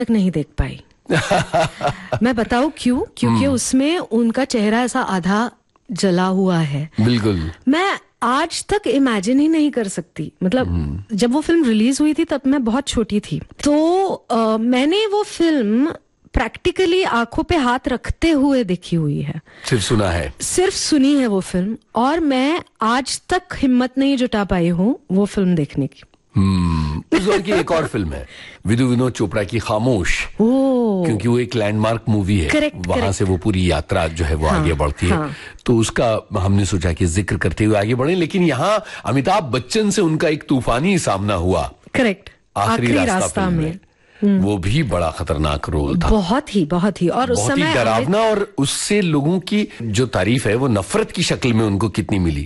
तक नहीं देख पाई। मैं बताऊं क्यों? क्योंकि उसमें उनका चेहरा ऐसा आधा जला हुआ है। बिल्कुल। मैं आज तक इमेजिन ही नहीं कर सकती। मतलब जब वो फिल्म रिलीज हुई थी तब मैं बहुत छोटी थी, तो मैंने वो फिल्म प्रैक्टिकली आंखों पे हाथ रखते हुए देखी हुई है। सिर्फ सुना है? सिर्फ सुनी है वो फिल्म, और मैं आज तक हिम्मत नहीं जुटा पाई हूँ वो फिल्म देखने की। उस दौर की एक और फिल्म है विदु विनोद चोपड़ा की खामोश, क्योंकि वो एक लैंडमार्क मूवी है। वहां से वो पूरी यात्रा जो है वो आगे बढ़ती है। तो उसका हमने सोचा कि जिक्र करते हुए आगे बढ़े, लेकिन यहाँ अमिताभ बच्चन से उनका एक तूफानी सामना हुआ। करेक्ट, आखिरी रास्ता में। वो भी बड़ा खतरनाक रोल था। बहुत ही और उस समय डरावना, और उससे लोगों की जो तारीफ है वो नफरत की शक्ल में उनको कितनी मिली।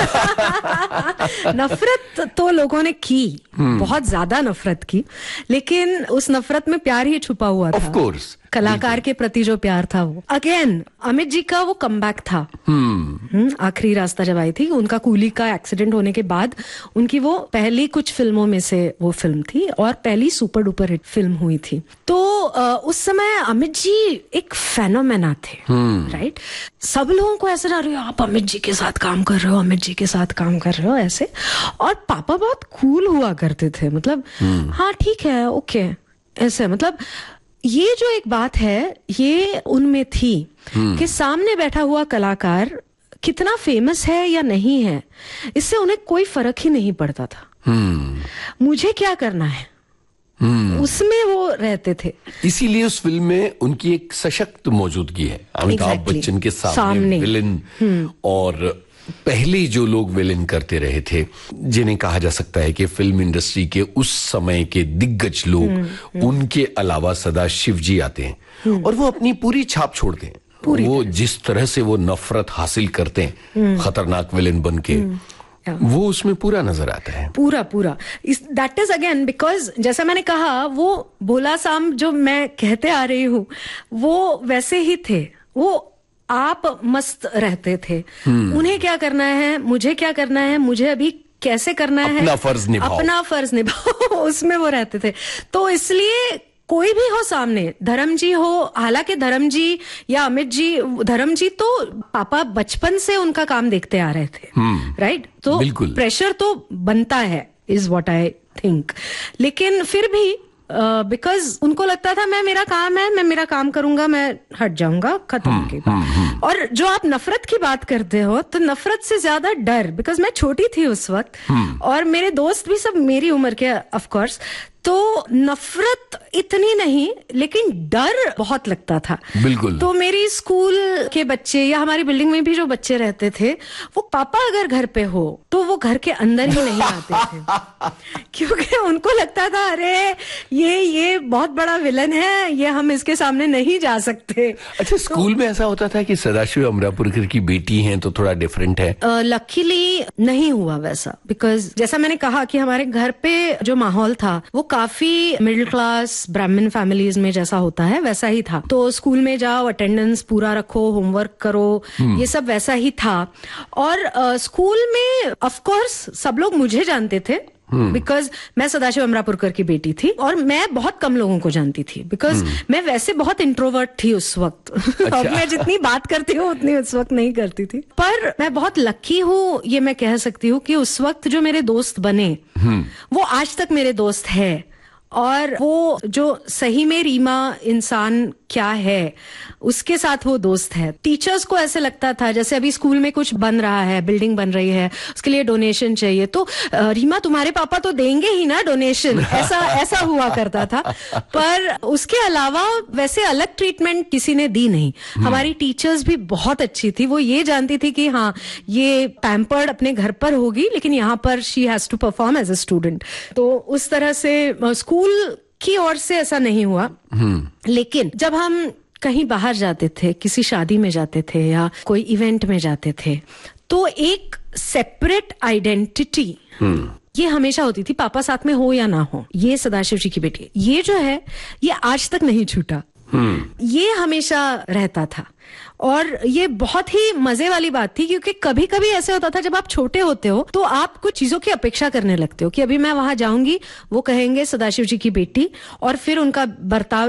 नफरत तो लोगों ने की, बहुत ज्यादा नफरत की, लेकिन उस नफरत में प्यार ही छुपा हुआ था। ऑफ कोर्स, कलाकार के प्रति जो प्यार था वो। अगेन अमित जी का वो कमबैक था। आखिरी रास्ता जब आई थी, उनका कूली का एक्सीडेंट होने के बाद उनकी वो पहली कुछ फिल्मों में से वो फिल्म थी, और पहली सुपर डुपर हिट फिल्म हुई थी। तो उस समय अमित जी एक फेनोमेना थे, राइट? सब लोगों को ऐसा लग रहा है आप अमित जी के साथ काम कर रहे हो, अमित जी के साथ काम कर रहे हो, ऐसे। और पापा बहुत कूल हुआ करते थे, मतलब हाँ ठीक है, ओके, ऐसे। मतलब ये जो एक बात है ये उनमें थी कि सामने बैठा हुआ कलाकार कितना फेमस है या नहीं है, इससे उन्हें कोई फर्क ही नहीं पड़ता था। मुझे क्या करना है, उसमें वो रहते थे। इसीलिए उस फिल्म में उनकी एक सशक्त मौजूदगी है। अमिताभ बच्चन के सामने विलेन, और पहले जो लोग विलेन करते रहे थे, जिन्हें कहा जा सकता है कि फिल्म इंडस्ट्री के उस समय के दिग्गज लोग, उनके अलावा सदाशिव जी आते हैं और वो अपनी पूरी छाप छोड़ते हैं। वो जिस तरह से वो नफरत हासिल करते हैं खतरनाक विलेन बन के, वो उसमें पूरा नजर आता है। पूरा दैट इज अगेन बिकॉज जैसा मैंने कहा, वो भोला साम जो मैं कहते आ रही हूँ वो वैसे ही थे। वो आप मस्त रहते थे। उन्हें क्या करना है, मुझे क्या करना है, मुझे अभी कैसे करना है, अपना फर्ज निभाओ उसमें वो रहते थे। तो इसलिए कोई भी हो सामने, धर्म जी हो, हालांकि धर्म जी या अमित जी, धर्म जी तो पापा बचपन से उनका काम देखते आ रहे थे, राइट? तो प्रेशर तो बनता है, इज व्हाट आई थिंक। लेकिन फिर भी बिकॉज उनको लगता था मैं मेरा काम करूंगा, मैं हट जाऊंगा, खत्म की बात। और जो आप नफरत की बात करते हो, तो नफरत से ज्यादा डर, बिकॉज मैं छोटी थी उस वक्त और मेरे दोस्त भी सब मेरी उम्र के ऑफ कोर्स, तो नफरत इतनी नहीं लेकिन डर बहुत लगता था। बिल्कुल। तो मेरी स्कूल के बच्चे या हमारी बिल्डिंग में भी जो बच्चे रहते थे, वो पापा अगर घर पे हो तो वो घर के अंदर ही नहीं आते थे क्योंकि उनको लगता था अरे ये बहुत बड़ा विलन है, ये हम इसके सामने नहीं जा सकते। अच्छा, स्कूल में ऐसा होता था कि सदाशिव अमरापुरकर की बेटी हैं तो थोड़ा डिफरेंट है? लकीली नहीं हुआ वैसा, बिकॉज जैसा मैंने कहा कि हमारे घर पे जो माहौल था वो काफी मिडिल क्लास ब्राह्मण फैमिलीज में जैसा होता है वैसा ही था। तो स्कूल में जाओ, अटेंडेंस पूरा रखो, होमवर्क करो, ये सब वैसा ही था। और स्कूल में ऑफ कोर्स सब लोग मुझे जानते थे बिकॉज मैं सदाशिव अमरापुरकर की बेटी थी, और मैं बहुत कम लोगों को जानती थी बिकॉज मैं वैसे बहुत इंट्रोवर्ट थी उस वक्त। अच्छा। अब मैं जितनी बात करती हूँ उतनी उस वक्त नहीं करती थी। पर मैं बहुत लकी हूँ, ये मैं कह सकती हूँ कि उस वक्त जो मेरे दोस्त बने वो आज तक मेरे दोस्त है। और वो जो सही में रीमा इंसान क्या है उसके साथ वो दोस्त है। टीचर्स को ऐसे लगता था जैसे अभी स्कूल में कुछ बन रहा है, बिल्डिंग बन रही है, उसके लिए डोनेशन चाहिए, तो रीमा तुम्हारे पापा तो देंगे ही ना डोनेशन, ऐसा हुआ करता था। पर उसके अलावा वैसे अलग ट्रीटमेंट किसी ने दी नहीं। हमारी टीचर्स भी बहुत अच्छी थी, वो ये जानती थी कि हाँ ये पैम्पर्ड अपने घर पर होगी लेकिन यहाँ पर she has to perform as a student. तो उस तरह से स्कूल की ओर से ऐसा नहीं हुआ। लेकिन जब हम कहीं बाहर जाते थे, किसी शादी में जाते थे या कोई इवेंट में जाते थे, तो एक सेपरेट आइडेंटिटी ये हमेशा होती थी, पापा साथ में हो या ना हो। ये सदाशिव जी की बेटी, ये जो है ये आज तक नहीं छूटा, ये हमेशा रहता था। और ये बहुत ही मजे वाली बात थी, क्योंकि कभी कभी ऐसे होता था जब आप छोटे होते हो तो आप कुछ चीजों की अपेक्षा करने लगते हो कि अभी मैं वहां जाऊंगी, वो कहेंगे सदाशिव जी की बेटी, और फिर उनका बर्ताव